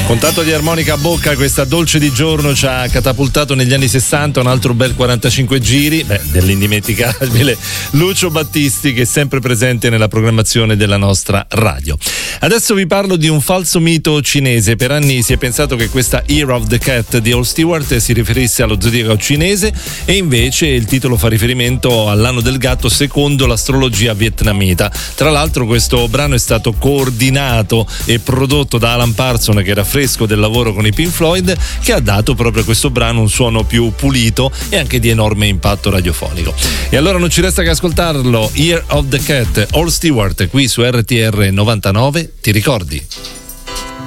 Contatto di armonica a bocca, questa dolce di giorno ci ha catapultato negli anni 60, un altro bel 45 giri, dell'indimenticabile Lucio Battisti, che è sempre presente nella programmazione della nostra radio. Adesso vi parlo di un falso mito cinese. Per anni si è pensato che questa Year of the Cat di All Stewart si riferisse allo zodiaco cinese, e invece il titolo fa riferimento all'anno del gatto secondo l'astrologia vietnamita. Tra l'altro questo brano è stato coordinato e prodotto da Alan Parsons, che era fresco del lavoro con i Pink Floyd, che ha dato proprio a questo brano un suono più pulito e anche di enorme impatto radiofonico. E allora non ci resta che ascoltarlo. Year of the Cat, All Stewart, qui su RTR 99. Ti ricordi?